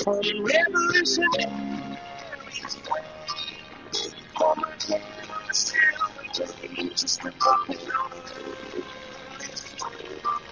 Revolutionary for my head on a silver plate, just a puppet on a